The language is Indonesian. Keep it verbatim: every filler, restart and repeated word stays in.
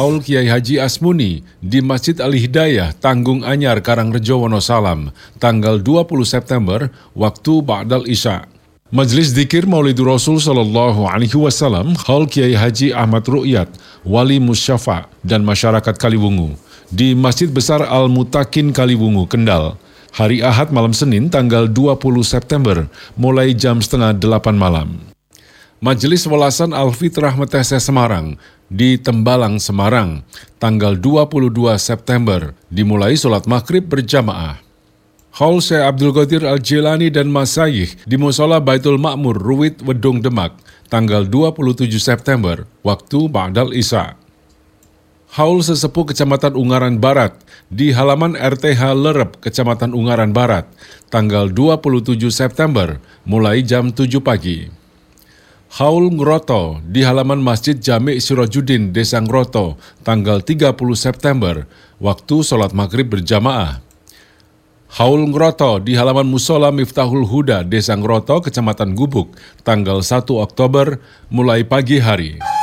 Haul Kiai Haji Asmuni di Masjid Al-Hidayah, Tanggung Anyar, Karangrejo, Wonosalam, tanggal dua puluh September, waktu Ba'dal Isya. Majelis Dzikir Maulidur Rasul Sallallahu Alaihi Wasallam, Haul Kiai Haji Ahmad Ru'yat, Wali Musyafa dan Masyarakat Kaliwungu di Masjid Besar Al-Mutakin Kaliwungu, Kendal, hari Ahad malam Senin tanggal dua puluh September, mulai jam setengah delapan malam. Majelis Welasan Al-Fitrah Metese Semarang di Tembalang, Semarang, tanggal dua puluh dua September, dimulai sholat maghrib berjamaah. Haul Syekh Abdul Qadir Al-Jilani dan Masyayikh di Musola Baitul Ma'mur, Ruwit, Wedung, Demak, tanggal dua puluh tujuh September, waktu Ba'dal Isya. Haul Sesepuh Kecamatan Ungaran Barat di halaman R T H Lerep, Kecamatan Ungaran Barat, tanggal dua puluh tujuh September, mulai jam tujuh pagi. Haul Ngroto di halaman Masjid Jami' Sirojudin, Desa Ngroto, tanggal tiga puluh September, waktu sholat maghrib berjamaah. Haul Ngroto di halaman Musola Miftahul Huda, Desa Ngroto, Kecamatan Gubuk, tanggal satu Oktober, mulai pagi hari.